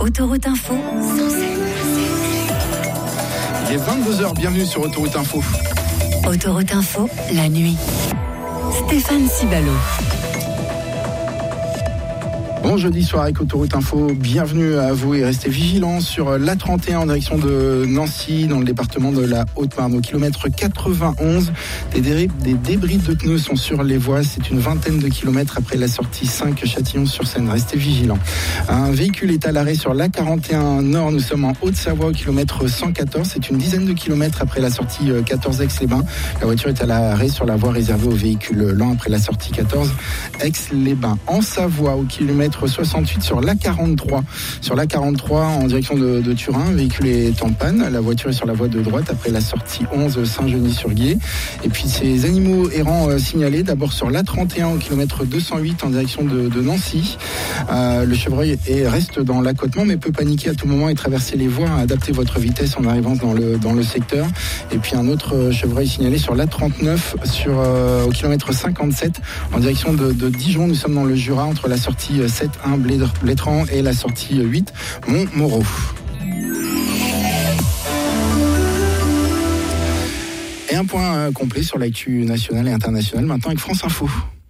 Autoroute Info. Il est 22h, bienvenue sur Autoroute Info. Autoroute Info, la nuit. Stéphane Cibalo. Bon jeudi soir avec Autoroute Info, bienvenue à vous et restez vigilants sur l'A31 en direction de Nancy dans le département de la Haute-Marne. Au kilomètre 91, des débris de pneus sont sur les voies, c'est une vingtaine de kilomètres après la sortie 5 Châtillon-sur-Seine, restez vigilants. Un véhicule est à l'arrêt sur l'A41 Nord, nous sommes en Haute-Savoie au kilomètre 114, c'est une dizaine de kilomètres après la sortie 14 Aix-les-Bains. La voiture est à l'arrêt sur la voie réservée aux véhicules lents après la sortie 14 Aix-les-Bains. En Savoie au kilomètre 68 sur l'A43. Sur l'A43 en direction de Turin, le véhicule est en panne. La voiture est sur la voie de droite après la sortie 11 Saint-Genis-sur-Guiers. Et puis ces animaux errants signalés d'abord sur l'A31 au kilomètre 208 en direction de Nancy. Le chevreuil reste dans l'accotement mais peut paniquer à tout moment et traverser les voies. Adaptez votre vitesse en arrivant dans le secteur. Et puis un autre chevreuil signalé sur l'A39 au kilomètre 57 en direction de Dijon. Nous sommes dans le Jura entre la sortie 7-1 Blétran et la sortie 8 Montmoreau. Et un point complet sur l'actu nationale et internationale maintenant avec France Info.